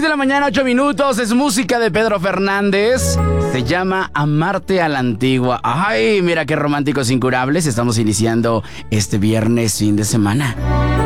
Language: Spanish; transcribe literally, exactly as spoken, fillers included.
de la mañana, ocho minutos. Es música de Pedro Fernández. Se llama Amarte a la Antigua. Ay, mira qué románticos incurables. Estamos iniciando este viernes, fin de semana.